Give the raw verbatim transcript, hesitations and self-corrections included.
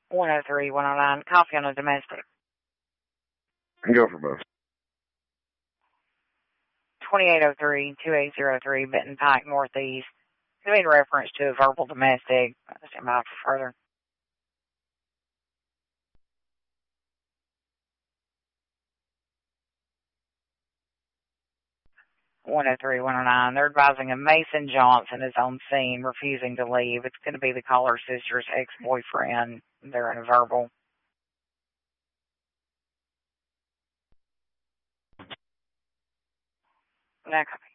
one oh three, one oh nine, coffee on a domestic. Go for both. twenty-eight oh three, twenty-eight oh three, Benton Pike, Northeast. It made reference to a verbal domestic. Stand by for further. one oh three, one oh nine. They're advising a Mason Johnson is on scene, refusing to leave. It's going to be the caller's sister's ex-boyfriend. They're in a verbal. Next.